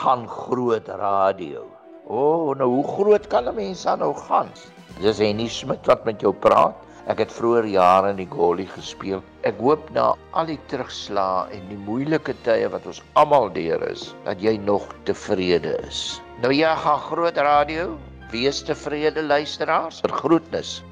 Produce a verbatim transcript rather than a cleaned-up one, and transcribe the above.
gaan groot radio. O, oh, nou hoe groot kan 'n mens dan nou gaan? Dis Henny Smit wat met jou praat. Ek het vroeër jare in die Golly gespeel. Ek hoop na al die terugslae en die moeilike tye wat ons almal deur is, dat jy nog tevrede is. Nou ja, gaan groot radio. Wees tevrede luisteraars. Groetnis.